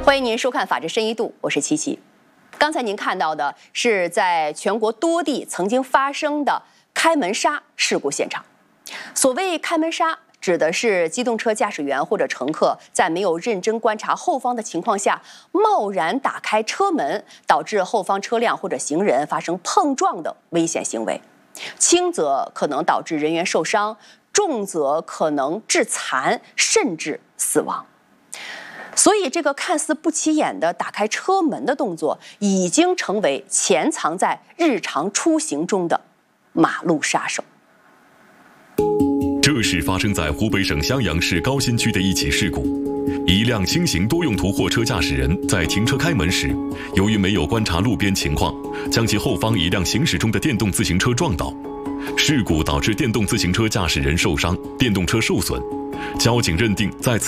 欢迎您收看《法治深一度》，我是琪琪。刚才您看到的是在全国多地曾经发生的开门杀事故现场。所谓开门杀，指的是机动车驾驶员或者乘客在没有认真观察后方的情况下，贸然打开车门，导致后方车辆或者行人发生碰撞的危险行为。轻则可能导致人员受伤，重则可能致残，甚至死亡。所以，这个看似不起眼的打开车门的动作，已经成为潜藏在日常出行中的马路杀手。 这是发生在湖北省襄阳市高新区的一起事故。一辆轻型多用途货车驾驶人在停车开门时，由于没有观察路边情况，将其后方一辆行驶中的电动自行车撞倒。事故导致电动自行车驾驶人受伤，电动车受损。交警认定在此